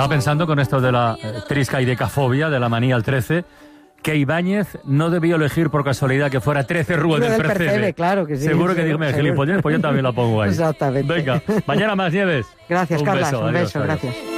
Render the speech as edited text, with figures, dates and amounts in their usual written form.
Estaba pensando con esto de la triscaidecafobia, de la manía al 13, que Ibáñez no debió elegir por casualidad que fuera 13 Rúa del Percebe. Claro que sí. Seguro que dígame gilipollez, pues yo también la pongo ahí. Exactamente. Venga, mañana más, Nieves. Gracias, Carlas. Un adiós, beso, adiós. gracias.